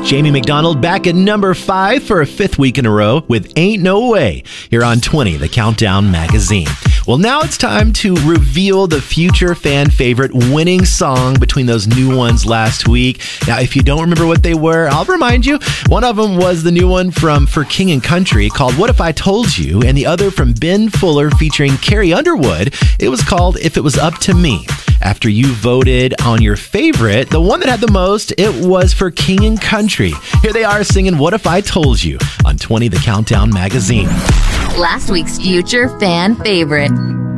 Jamie McDonald back at number 5 for a 5th week in a row with Ain't No Way here on 20, the Countdown Magazine. Well, now it's time to reveal the future fan favorite winning song between those new ones last week. Now, if you don't remember what they were, I'll remind you. One of them was the new one from For King and Country called What If I Told You, and the other from Ben Fuller featuring Carrie Underwood. It was called If It Was Up to Me. After you voted on your favorite, the one that had the most, it was For King and Country. Here they are singing What If I Told You on 20, the Countdown Magazine. Last week's future fan favorite.